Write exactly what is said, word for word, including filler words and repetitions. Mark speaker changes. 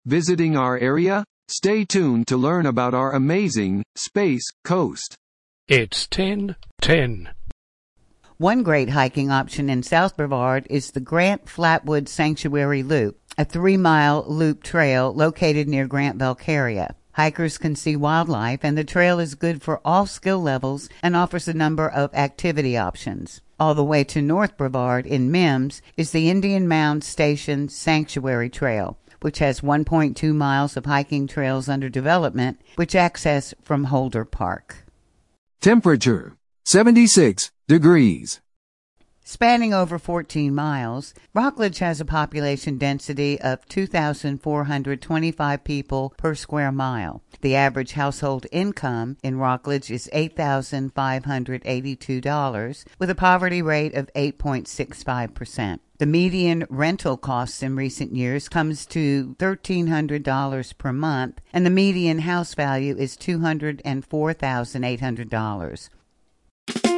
Speaker 1: visiting our area? Stay tuned to learn about our amazing Space Coast.
Speaker 2: It's ten ten.
Speaker 3: One great hiking option in South Brevard is the Grant Flatwood Sanctuary Loop, a three-mile loop trail located near Grant Valcaria. Hikers can see wildlife, and the trail is good for all skill levels and offers a number of activity options. All the way to North Brevard in Mims is the Indian Mound Station Sanctuary Trail, which has one point two miles of hiking trails under development, which access from Holder Park.
Speaker 1: Temperature, seventy-six degrees.
Speaker 3: Spanning over fourteen miles, Rockledge has a population density of two thousand four hundred twenty-five people per square mile. The average household income in Rockledge is eight thousand five hundred eighty-two dollars, with a poverty rate of eight point six five percent. The median rental costs in recent years comes to one thousand three hundred dollars per month, and the median house value is two hundred four thousand eight hundred dollars.